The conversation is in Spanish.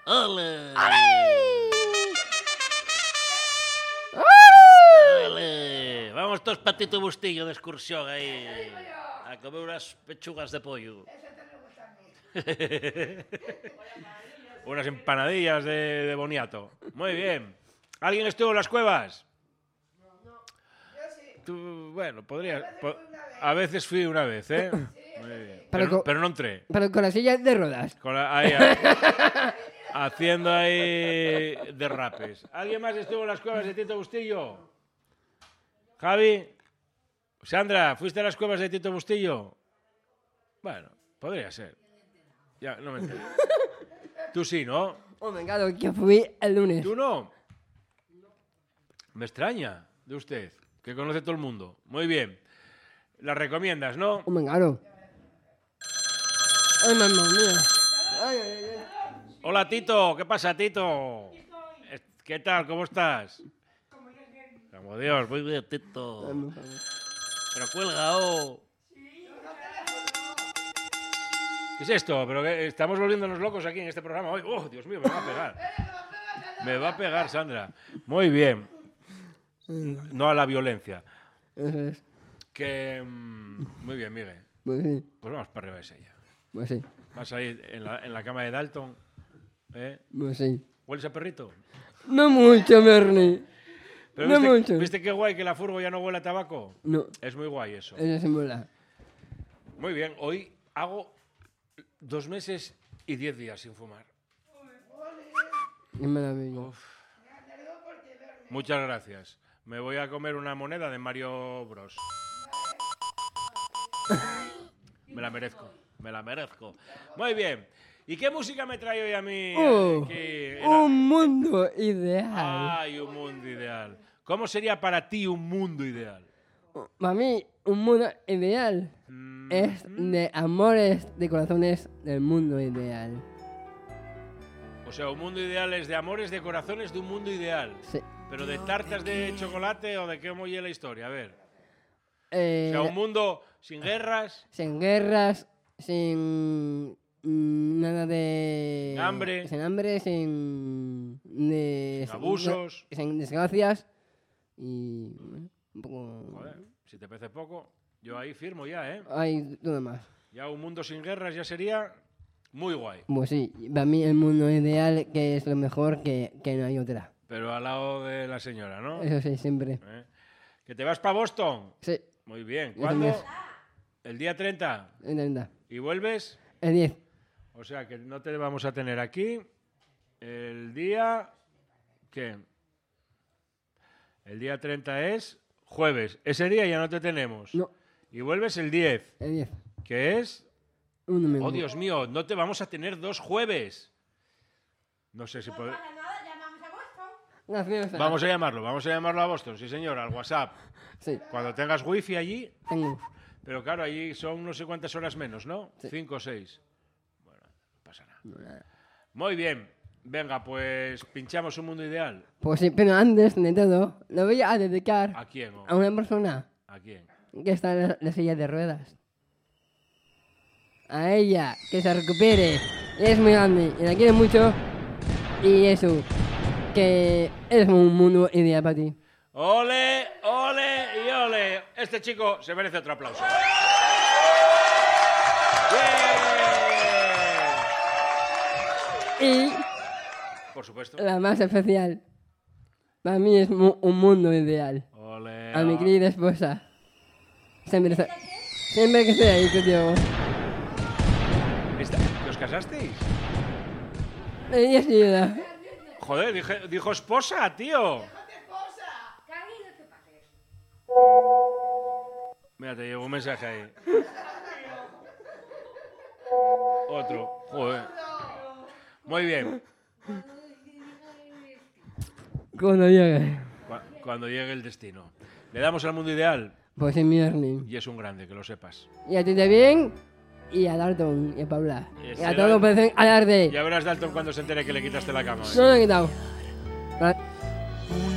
¡Ole! ¡Ole! Vamos todos para Tito Bustillo de excursión ahí a comer unas pechugas de pollo. Unas empanadillas de boniato. Muy bien. ¿Alguien estuvo en las cuevas? No. Yo sí. Tú, bueno, podrías. A veces fui una vez, ¿eh? Muy bien. Pero no entré. Pero con la silla de ruedas. Ahí, haciendo ahí derrapes. ¿Alguien más estuvo en las cuevas de Tito Bustillo? ¿Javi? Sandra, ¿fuiste a las cuevas de Tito Bustillo? Bueno, podría ser. Ya, no me entero. Tú sí, ¿no? Hombre, claro, que fui el lunes. ¿Tú no? Me extraña de usted, que conoce todo el mundo. Muy bien. ¿Las recomiendas, no? Hombre, claro. Ay, mamá mía. Ay. Hola, Tito. ¿Qué pasa, Tito? ¿Qué tal? ¿Cómo estás? Como Dios, muy bien, Tito. Pero cuelga, oh. ¿Qué es esto? Pero que estamos volviéndonos locos aquí en este programa hoy. ¡Oh, Dios mío, me va a pegar! Me va a pegar, Sandra. Muy bien. No a la violencia. Eso es. Muy bien, Miguel. Pues sí. Pues vamos para arriba de ella. Pues sí. Vas ahí en la cama de Dalton. ¿Eh? Pues sí. ¿Hueles a perrito? No mucho, Bernie. Pero no mucho. ¿viste qué guay que la furgo ya no huele a tabaco? No. Es muy guay eso. Eso se mola. Muy bien. Hoy hago 2 meses y 10 días sin fumar. Qué maravilla. Muchas gracias. Me voy a comer una moneda de Mario Bros. Me la merezco. Me la merezco. Muy bien. ¿Y qué música me trae hoy a mí? Un mundo ideal. Ay, un mundo ideal. ¿Cómo sería para ti un mundo ideal? Para mí, un mundo ideal es de amores, de corazones del mundo ideal. O sea, un mundo ideal es de amores, de corazones, de un mundo ideal. Sí. ¿Pero de tartas de chocolate o de qué oye la historia? A ver. O Eh, sea, un mundo sin guerras, sin guerras, sin nada de... Hambre. Sin hambre, sin... sin abusos. Sin desgracias. Y... bueno, un poco... Joder, si te parece poco, yo ahí firmo ya, ¿eh? Hay todo más. Ya un mundo sin guerras ya sería muy guay. Pues sí, para mí el mundo ideal que es lo mejor que no hay otra. Pero al lado de la señora, ¿no? Eso sí, siempre. ¿Eh? ¿Que te vas para Boston? Sí, Muy bien. Yo ¿Cuándo? también. El día 30. intenta. ¿Y vuelves? El 10. O sea que no te vamos a tener aquí el día... ¿Qué? El día 30 es jueves. Ese día ya no te tenemos. No, Y vuelves el 10, el 10. que es... Un domingo. Oh, Dios mío, no te vamos a tener 2 jueves. No sé si puede... Gracias. Vamos a llamarlo a Boston, sí señor, al WhatsApp. Sí, Cuando tengas wifi allí, tengo. pero claro, allí son no sé cuántas horas menos, ¿no? Sí. 5 o 6. Bueno, no pasa nada. Muy bien, venga, pues pinchamos un mundo ideal. Pues sí, pero antes de todo, lo voy a dedicar ¿A quién? a una persona ¿A quién? que está en la silla de ruedas. A ella, que se recupere. Es muy grande y la quiere mucho. Y eso, que es un mundo ideal para ti. ¡Ole, ole y ole! Este chico se merece otro aplauso. ¡Bien! Y Por supuesto. la más especial, para mí es un mundo ideal. Ole, A mi ole. querida esposa. Siempre que estoy ahí contigo. ¿Que os casasteis? Ella sí ayuda. Joder, dijo esposa, tío. Mira, te llegó un mensaje ahí. Otro. Joder. Muy bien. Cuando llegue. Cuando llegue el destino. Le damos al mundo ideal Pues en mi Ernie. y es un grande, que lo sepas. Y a ti también. Y a Dalton. Y a Paula. Y Y a todos parecen alarde. Ya verás Dalton cuando se entere que le quitaste la cama. No lo he quitado.